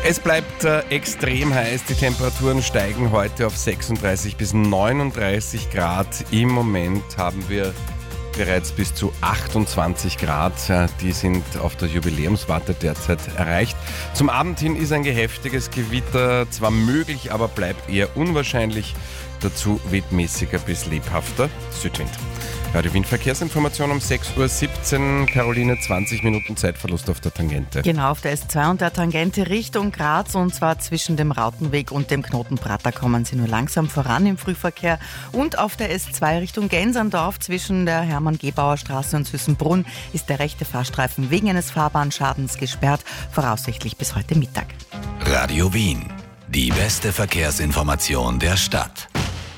Es bleibt extrem heiß. Die Temperaturen steigen heute auf 36 bis 39 Grad. Im Moment haben wir bereits bis zu 28 Grad. Die sind auf der Jubiläumswarte derzeit erreicht. Zum Abend hin ist ein heftiges Gewitter zwar möglich, aber bleibt eher unwahrscheinlich. Dazu weht mäßiger bis lebhafter Südwind. Radio Wien Verkehrsinformation um 6.17 Uhr. Caroline, 20 Minuten Zeitverlust auf der Tangente. Genau, auf der S2 und der Tangente Richtung Graz, und zwar zwischen dem Rautenweg und dem Knoten Prater kommen Sie nur langsam voran im Frühverkehr. Und auf der S2 Richtung Genserndorf zwischen der Hermann-Gebauer-Straße und Süßenbrunn ist der rechte Fahrstreifen wegen eines Fahrbahnschadens gesperrt, voraussichtlich bis heute Mittag. Radio Wien, die beste Verkehrsinformation der Stadt.